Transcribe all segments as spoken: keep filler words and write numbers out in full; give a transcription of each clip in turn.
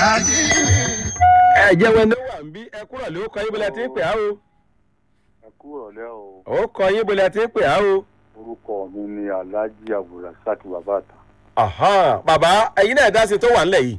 ẹ jẹ́ wọn ní wà ń bí ẹ kúrò lé ó kọ yín bọ́lá tí ń pè á o. ẹ kúrò lẹ́ o. ó kọ yín bọ́lá tí ń pè á o. orúkọ mi ni Alhaji Abdulrasaq bàbá àtà. bàbá ẹ̀yin náà dá sí tó wà ńlẹ̀ yìí.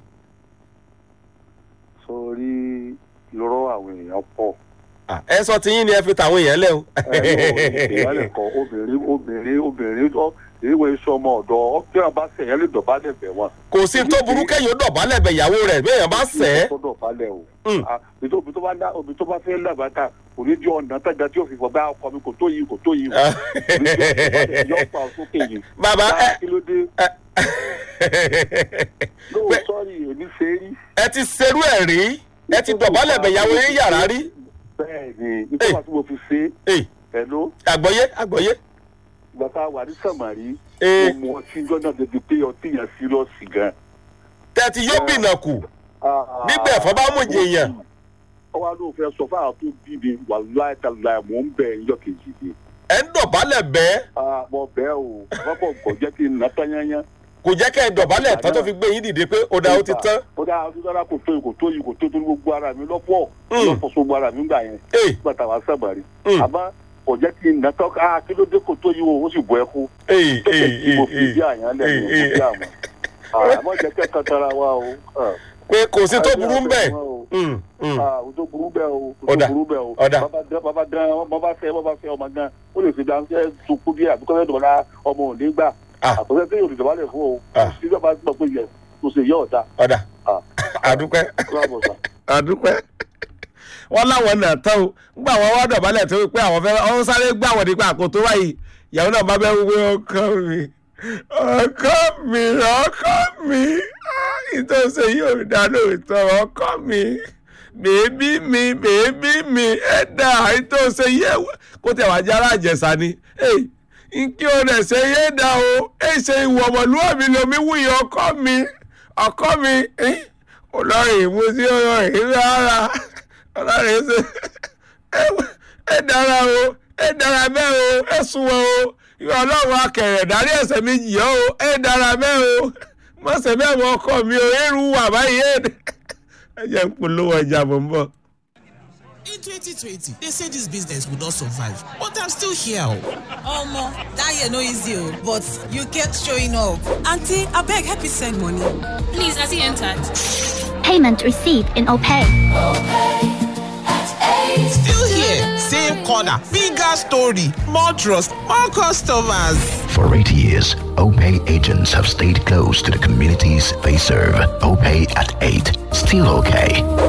sórí lọ́rọ̀ àwọn èèyàn pọ̀. ẹ sọ tí yín ni ẹ fi tàwọn èèyàn lẹ o. ìyálẹ̀ kan obìnrin obìnrin obìnrin ìwé iṣẹ́ ọmọ ọ̀dọ́ tí wọ́n bá sẹ̀ yẹn lè dọ̀bálẹ̀ bẹ̀ wọ́n. kò sí tó burú kẹ́yìn ó dọ̀bálẹ̀ bẹ̀ ìyàwó rẹ̀ bí èèyàn bá sẹ̀ ẹ́. tó dọ̀bálẹ̀ o. òbí tó bá dá òbí tó bá fẹ́ lábàtà kò ní di ọ̀nà tẹ́gà tí ó fi fọ bá ọkọ mi kò tó yìí kò tó yìí. bàbá ẹ lóò sọ́ọ̀rì èmi ṣe rí. ẹ ti ṣerú ẹ̀ rí ẹ ti dọ̀bálẹ̀ bẹ̀ ìyàwó yín yàrá rí. bẹ́ẹ̀ni nípa tí mo fi ṣe é. ẹ̀ló. àgbọ̀yé àgbọ̀yé. ìgbà tá a wà ní sàmárì. Ee. mo mọ ọtí jọ́nà débi pé ọtí yẹn sírọ́ọ̀sì gan. tẹ́tí yóò bìnà kù nígbà ẹ̀fọ́ bá mú jèèyàn. ọwọ́ ló fẹ́ sọ fáwọn tó bí mi wà láìka-láì mò ń bẹ̀ ẹ̀yọ́ kejì ni. ẹ ń dọ̀bálẹ̀ bẹ́ẹ̀. mo bẹ́ẹ̀ o wọ́pọ̀ gbọ́ jẹ́ kí n nà tán yányán. kò jẹ́ kẹ́ ẹ dọ̀bálẹ̀ tán tó fi gbé yín dìde pé ó dáa ó ti tán. ó dáa ó dáa kò tó yìí kò tó yìí kò tó tó gbogbo ara mi lọ́pọ̀ lọ́pọ̀ so gbogbo ara mi gbà yẹn. nígbà tá a wá sàmárì. àmọ́ kò jẹ́ kí n nà tán ká kí ló dé kò tó yìí o ó sì bọ́ ẹ kú. tó kẹ́ kí mo fi bí àyàn lẹ́nu mo fi àmọ́. àmọ́ jẹ́ kẹ́ kàtàrà wa o. pé kò sí tó burú bẹ́ẹ̀. o tó burú bẹ́ẹ̀ o o tó burú bẹ́ẹ̀ o. bàbá dán bàbá fẹ́ bàbá fẹ́ ọmọ gan ó lè fi dá ẹ sunkún bí àbíkọ́ fẹ́ dọ̀bọ̀lá ọmọ ò ní gbà. àtọ́fẹ́ pé olùdó wálé fún o sí bàbá gbọ́ pé yẹ kò sì yọ ọ̀dà. ọ̀dà àdúpẹ́ àdúpẹ́ wọ́n láwọn náà tán o nígbà wọn wá dọ̀bálẹ̀ tó pé àwọn fẹ́ ọ́n sáré gbà wọ́n nípa àkótó wáyé ìyàwó náà bá bẹ́ wípé ọkọ mi ọkọ mi ọkọ mi ìtòsí yóò dáná ìtọ́ ọkọ mi bèébí mi bèébí mi ẹ̀dá ìtòsí yẹ kó tẹ̀ wá jára àjẹsà ni nkí o rẹ̀ ṣe yé dá o ẹ ṣe ìwọ̀ ọmọlúwàbí lomi wúyẹ ọkọ mi ọkọ mi ọlọ́rin ìmúsí ọlọ́rin rárá ọlọ́rin ṣe ẹ dára o ẹ dára bẹ́ẹ̀ o ẹ sunwọ̀n o ìwọ ọlọ́run akẹ̀rẹ̀ dárí ẹ̀ṣẹ̀ mi jì ọ́ o ẹ dára bẹ́ẹ̀ o mọ̀ọ́sẹ̀ bẹ́ẹ̀ mọ ọkọ mi o ẹrù wà báyìí ẹ jẹ́ ń polówó ọjà bọ̀ ń bọ̀. In twenty twenty, they say this business would not survive, but I'm still here. Omo, that year no easy, but you kept showing up. Auntie, I beg, help me send money. Please, has he entered? Payment received in OPay. OPay at eight. Still here, same corner, bigger story, more trust, more customers. For eight years, OPay agents have stayed close to the communities they serve. OPay at eight. Still okay.